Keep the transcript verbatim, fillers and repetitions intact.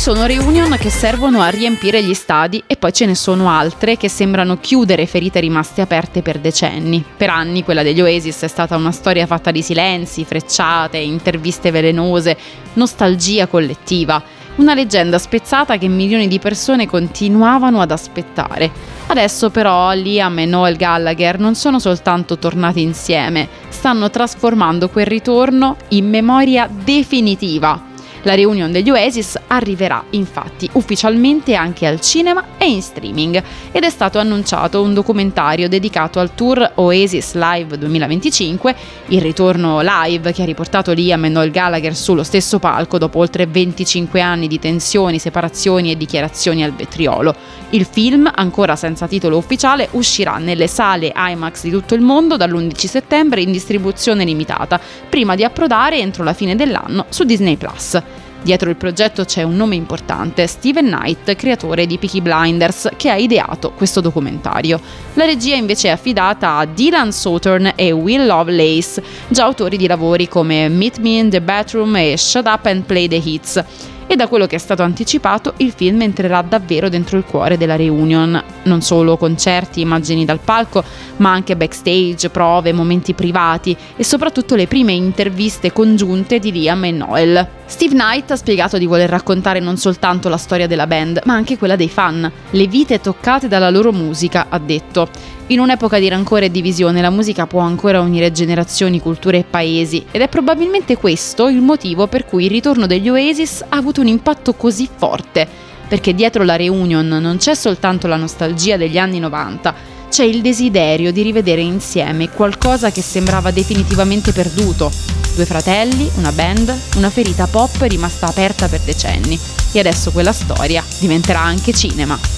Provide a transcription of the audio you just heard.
sono reunion che servono a riempire gli stadi e poi ce ne sono altre che sembrano chiudere ferite rimaste aperte per decenni. Per anni quella degli Oasis è stata una storia fatta di silenzi, frecciate, interviste velenose, nostalgia collettiva. Una leggenda spezzata che milioni di persone continuavano ad aspettare. Adesso però Liam e Noel Gallagher non sono soltanto tornati insieme, stanno trasformando quel ritorno in memoria definitiva. La reunion degli Oasis arriverà infatti ufficialmente anche al cinema e in streaming ed è stato annunciato un documentario dedicato al tour Oasis Live duemilaventicinque, il ritorno live che ha riportato Liam e Noel Gallagher sullo stesso palco dopo oltre venticinque anni di tensioni, separazioni e dichiarazioni al vetriolo. Il film, ancora senza titolo ufficiale, uscirà nelle sale IMAX di tutto il mondo dall'undici settembre in distribuzione limitata, prima di approdare entro la fine dell'anno su Disney plus. Dietro il progetto c'è un nome importante, Steven Knight, creatore di Peaky Blinders, che ha ideato questo documentario. La regia invece è affidata a Dylan Sauternes e Will Lovelace, già autori di lavori come Meet Me in the Bathroom e Shut Up and Play the Hits. E da quello che è stato anticipato, il film entrerà davvero dentro il cuore della reunion. Non solo concerti, immagini dal palco, ma anche backstage, prove, momenti privati e soprattutto le prime interviste congiunte di Liam e Noel. Steve Knight ha spiegato di voler raccontare non soltanto la storia della band, ma anche quella dei fan, le vite toccate dalla loro musica, ha detto. In un'epoca di rancore e divisione la musica può ancora unire generazioni, culture e paesi ed è probabilmente questo il motivo per cui il ritorno degli Oasis ha avuto un impatto così forte, perché dietro la reunion non c'è soltanto la nostalgia degli anni novanta, c'è il desiderio di rivedere insieme qualcosa che sembrava definitivamente perduto. Due fratelli, una band, una ferita pop rimasta aperta per decenni e adesso quella storia diventerà anche cinema.